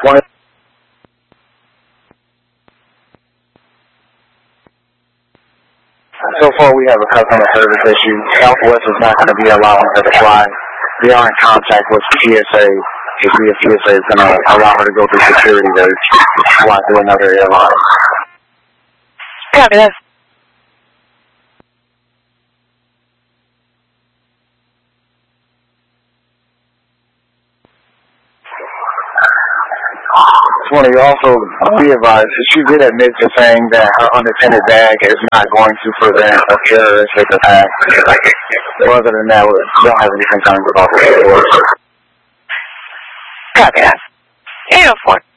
One. So far, we have a customer service issue. Southwest is not going to be allowing her to fly. We are in contact with TSA to see if TSA is going to allow her to go through security to fly through another airline. Copy that. Just want to also be advised that she did admit to saying that her unattended bag is not going to prevent a terroristic attack. Other than that, we don't have any concerns about the report. Copy that. 804.